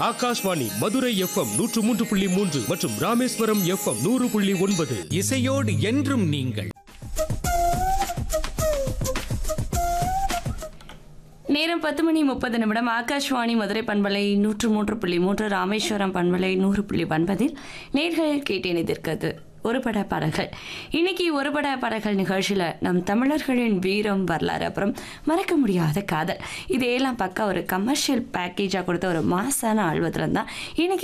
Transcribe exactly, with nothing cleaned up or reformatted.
Akashvani Madurai FM நூற்று மூன்று புள்ளி மூன்று மற்றும் ராமேஸ்வரம் எஃப்எம் நூறு புள்ளி ஒன்பது. இசையோடு என்றும் நீங்கள். நேரம் பத்து மணி முப்பது நிமிடம். ஆகாஷ்வாணி மதுரை பண்பலை நூற்று மூன்று புள்ளி மூன்று, ராமேஸ்வரம் பண்பலை நூறு புள்ளி ஒன்பதில் நேர்கள் கேட்டிருக்கிறது ஒரு பட பாடல்கள். இன்னைக்கு ஒரு பட பாடல்கள் நிகழ்ச்சியில் நம் தமிழர்களின் வீரம், வரலாறு, அப்புறம் மறக்க முடியாத காதல், இதையெல்லாம் பக்கம் ஒரு கமர்ஷியல் பேக்கேஜாக கொடுத்த ஒரு மாசான ஆழ்வத்தில் தான் இன்னைக்கு